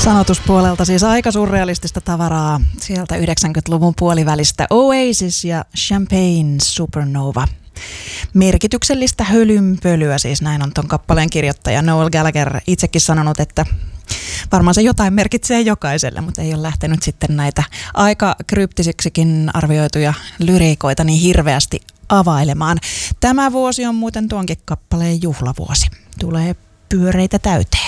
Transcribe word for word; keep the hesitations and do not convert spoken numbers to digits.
Sanotuspuolelta siis aika surrealistista tavaraa sieltä yhdeksänkymmentäluvun puolivälistä. Oasis ja Champagne Supernova. Merkityksellistä hölynpölyä, siis näin on ton kappaleen kirjoittaja Noel Gallagher itsekin sanonut, että varmaan se jotain merkitsee jokaiselle, mutta ei ole lähtenyt sitten näitä aika kryptisiksikin arvioituja lyriikoita niin hirveästi availemaan. Tämä vuosi on muuten tuonkin kappaleen juhlavuosi. Tulee pyöreitä täyteen.